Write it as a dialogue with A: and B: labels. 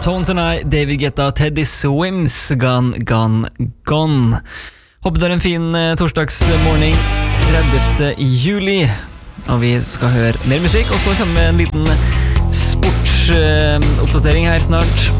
A: Tones and I, David Guetta, Teddy Swims, Gone, Gone, Gone. Håper det en fin torsdagsmorgen 30. juli. Og vi skal høre mer musikk, og så kommer en liten sportsoppdatering her snart.